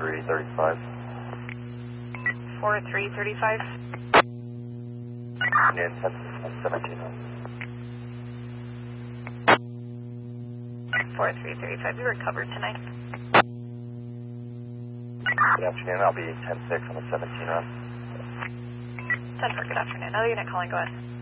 4335. 4335. Noon, 10-17 on. 4335, we recovered tonight. Good afternoon, I'll be 10-6 on the 17 on. 10-4, good afternoon. Other unit calling, go ahead.